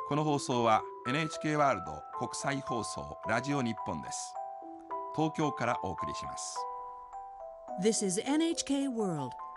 この放送は NHK ワールド国際放送ラジオ日本です。東京からお送りします。 This is NHK World